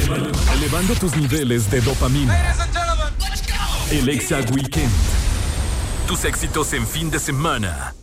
Elevando tus niveles de dopamina. El Exa Weekend. Tus éxitos en fin de semana.